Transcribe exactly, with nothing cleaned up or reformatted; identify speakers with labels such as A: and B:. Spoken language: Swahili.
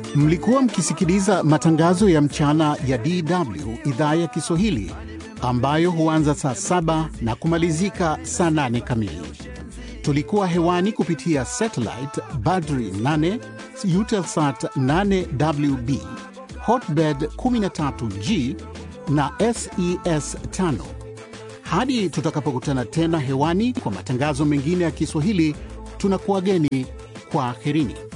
A: Mlikuwa mkisikiliza matangazo ya mchana ya D W idhaa ya Kiswahili ambayo huanza saa saba na kumalizika saa nane kamili. Tulikuwa hewani kupitia satellite Badri nane, Eutelsat nane W B, Hotbird kumi na tatu G na S E S tano. Hadi tutakapokutana tena hewani kwa matangazo mengine ya Kiswahili, tunakuageni kwa herini.